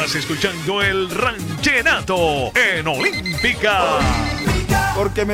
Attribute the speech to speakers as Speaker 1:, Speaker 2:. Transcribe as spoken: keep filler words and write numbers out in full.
Speaker 1: Estás escuchando el Ranchenato en Olímpica.
Speaker 2: Porque me